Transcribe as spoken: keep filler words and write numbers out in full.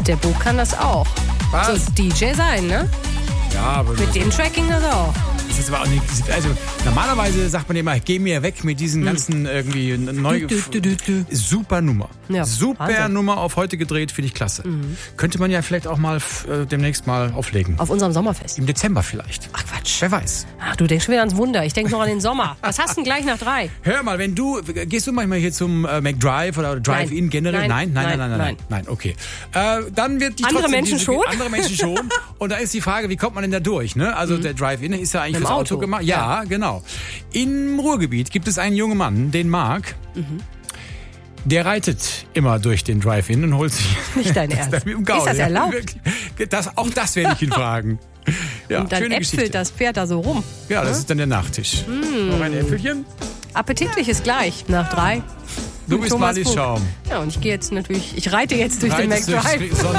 Der Bo kann das auch. Was? So D J sein, ne? Ja, aber... Mit dem Tracking das auch. Das ist aber auch nicht, also normalerweise sagt man immer, geh mir weg mit diesen ganzen irgendwie neu Du, du, du, du. Super Nummer. Ja, Super Wahnsinn. Nummer auf heute gedreht, finde ich klasse. Mhm. Könnte man ja vielleicht auch mal äh, demnächst mal auflegen. Auf unserem Sommerfest. Im Dezember vielleicht. Ach Quatsch. Wer weiß. Ach, du denkst schon wieder ans Wunder. Ich denke noch an den Sommer. Was hast du denn gleich nach drei? Hör mal, wenn du, gehst du manchmal hier zum äh, McDrive oder Drive-In generell? Nein. Nein, nein, nein, Nein, nein, nein, nein. nein, okay. Äh, dann wird die Andere trotzdem Menschen diese, schon? Andere Menschen schon. Und da ist die Frage, wie kommt man denn da durch? Ne? Also mhm. der Drive-In ist ja eigentlich Mit dem fürs Auto, Auto. gemacht. Ja, ja, genau. Im Ruhrgebiet gibt es einen jungen Mann, den Marc. Mhm. Der reitet immer durch den Drive-In und holt sich... Nicht dein Ernst. Das mit dem Gaul, Ist das erlaubt? Ja, das, auch das werde ich ihn fragen. Ja, Und dann schöne äpfelt Geschichte. das Pferd da so rum. Ja, das ist dann der Nachtisch. Mm. Noch ein Äpfelchen? Appetitlich ist gleich. Nach drei. Du bist Thomas Marlies Funk. Schaum. Ja, und ich gehe jetzt natürlich... Ich reite jetzt durch den Reitest McDrive. durch